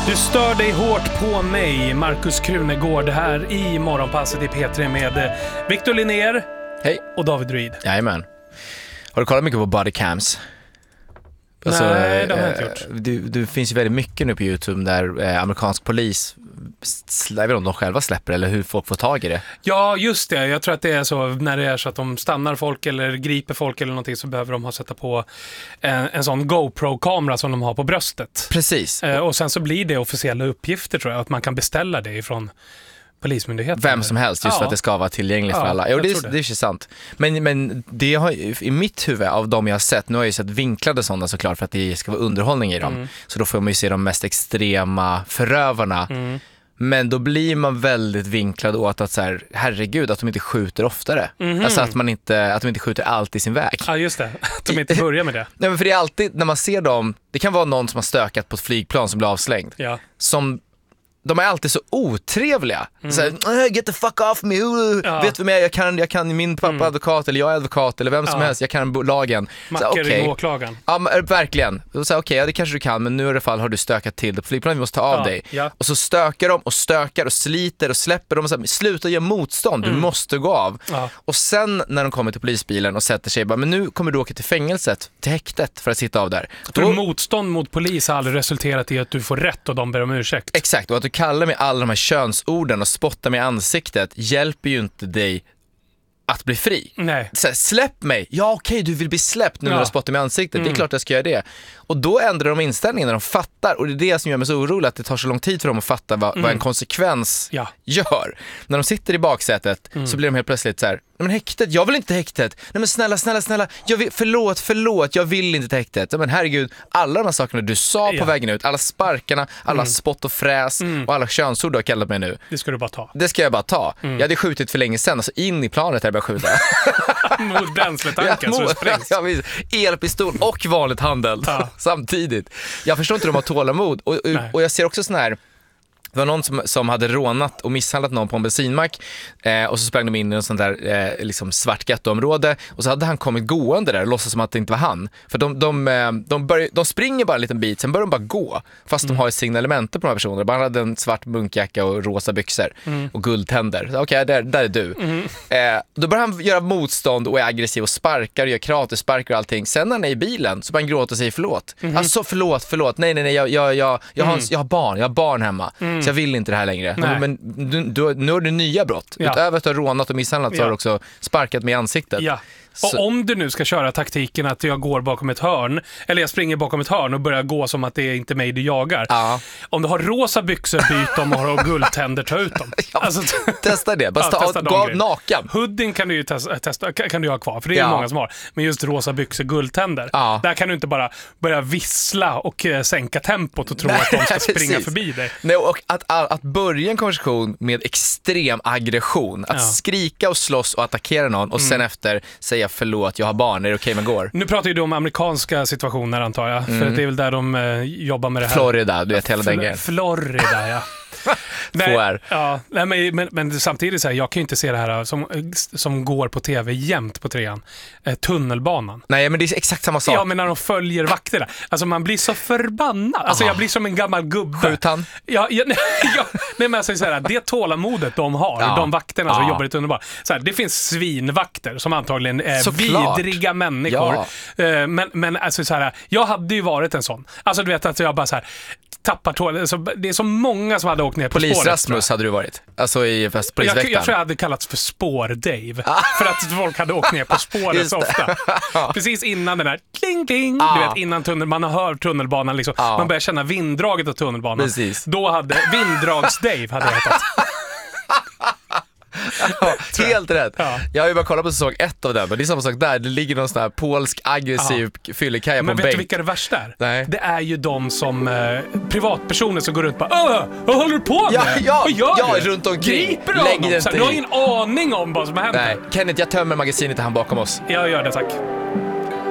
Du stör dig hårt på mig, Markus Krunegård, här i Morgonpasset i P3 med Victor Linnér. Hej. Och David Ruid. Jajamän. Har du kollat mycket på bodycams? Alltså, nej, det har jag inte gjort. Det finns ju väldigt mycket nu på YouTube där amerikansk polis, jag vet inte om de själva släpper eller hur folk får tag i det. Ja, just det. Jag tror att det är så när det är så att de stannar folk eller griper folk eller någonting, så behöver de sätta på en sån GoPro-kamera som de har på bröstet. Precis. Och sen så blir det officiella uppgifter, tror jag, att man kan beställa det ifrån polismyndigheten. Vem som helst, just för att det ska vara tillgängligt för alla. Jo, det är sant. Men det har i mitt huvud, av de jag har sett, nu har jag ju sett vinklade sådana såklart för att det ska vara underhållning i dem. Så då får man ju se de mest extrema förövarna. Men då blir man väldigt vinklad åt att så här, herregud, att de inte skjuter oftare. Alltså att de inte skjuter allt i sin väg. Ja, just det. Att de inte börjar med det. Nej, men för det är alltid, när man ser dem, det kan vara någon som har stökat på ett flygplan som blir avslängd. Ja. De är alltid så otrevliga. Så här, get the fuck off me. Vet du vem jag kan min pappa advokat, eller jag är advokat, eller vem som helst. Jag kan lagen. Mackar åklagaren. Ja, verkligen. Okej, det kanske du kan, men nu i alla fall har du stökat till det på flygplanet, vi måste ta av dig. Ja. Och så stökar de och stökar och sliter och släpper dem och så här, sluta göra motstånd, du måste gå av. Ja. Och sen när de kommer till polisbilen och sätter sig, men nu kommer du åka till fängelset, till häktet för att sitta av där. För motstånd mot polis har aldrig resulterat i att du får rätt och de ber om ursäkt. Exakt, och att du kallar mig alla de här könsorden och spottar mig i ansiktet hjälper ju inte dig att bli fri. Nej. Så här, släpp mig. Ja, okej, du vill bli släppt nu när du spottar mig i ansiktet. Det är klart jag ska göra det. Och då ändrar de inställningen när de fattar. Och det är det som gör mig så orolig, att det tar så lång tid för dem att fatta vad en konsekvens gör. När de sitter i baksätet så blir de helt plötsligt så här, men häktet, jag vill inte till häktet. Nej, men snälla, förlåt, jag vill inte till häktet. Men herregud, alla de här sakerna du sa på vägen ut, alla sparkarna, alla spott och fräs och alla könsord du har kallat mig nu. Det ska du bara ta. Det ska jag bara ta. Jag hade skjutit för länge sedan, alltså in i planet där jag började skjuta. Mot bränsletanken så det sprängs. Ja, elpistol och vanligt handel samtidigt. Jag förstår inte, de har tålamod. Och jag ser också sån här, det var någon som hade rånat och misshandlat någon på en bensinmack, och så sprang de in i en sån där liksom svart gettoområde, och så hade han kommit gående där och låtsas som att det inte var han. För de springer bara en liten bit, sen börjar de bara gå, fast de har signalementer på de här personerna. Han hade en svart munkjacka och rosa byxor och guldtänder. Okej, där är du. Då börjar han göra motstånd och är aggressiv och sparkar och gör kratesparkar och allting. Sen när han är i bilen så börjar han gråta och säger förlåt. Alltså förlåt. Nej, jag har barn hemma. Så jag vill inte det här längre. Men nu har du nya brott. Utöver att du har rånat och misshandlat så har du också sparkat mig i ansiktet. Ja. Och om du nu ska köra taktiken att jag går bakom ett hörn, eller jag springer bakom ett hörn och börjar gå som att det är inte mig du jagar. Om du har rosa byxor, byt dem, och har guldtänder, ta ut dem. Alltså, testa det. Bara gå av naken. Hoodien kan du ju testa, kan du ha kvar, för det är många som har. Men just rosa byxor, guldtänder. Där kan du inte bara börja vissla och sänka tempot och tro att de ska springa förbi dig. Nej, och att börja en konversation med extrem aggression, att skrika och slåss och attackera någon och sen efter säga förlåt, jag har barn, är det okej med går? Nu pratar ju du om amerikanska situationer, antar jag. För det är väl där de jobbar med det här. Florida, du vet hela den grejen. Florida, ja. Men samtidigt så här, jag kan ju inte se det här som går på tv jämt på trean. Tunnelbanan. Nej, men det är exakt samma sak. Ja, men när de följer vakterna. Alltså man blir så förbannad. Alltså jag blir som en gammal gubbe. Skjutan? Nej, men alltså så här, det tålamodet de har, de vakterna som jobbar i tunnelbanan. Så här, det finns svinvakter som antagligen är vidriga människor. Men alltså så här, jag hade ju varit en sån. Alltså du vet att jag bara så här tappar tål. Alltså, det är så många som hade åkt ner på spåret. Polis-Rasmus hade du varit. Alltså i polisväktaren. Jag tror jag hade kallats för spår-Dave. För att folk hade åkt ner på spåret så ofta. Precis innan den där kling kling. Du vet, innan man har hört tunnelbanan liksom. Man börjar känna vinddraget av tunnelbanan. Precis. Då hade Vinddrags-Dave hade hetat. Helt rätt. Jag har ju bara kollat på säsong 1 av den, men det är samma sak där. Det ligger någon sån här polsk aggressiv fyllekaja på en bänk. Men vet du vilka det värsta är? Nej. Det är ju de som privatpersoner som går runt och bara vad håller du på med? Vad gör du? Runt omkring. Griper du honom? Du har ingen aning om vad som har hänt. Nej. Kenneth, jag tömmer magasinet han bakom oss. Jag gör det, tack.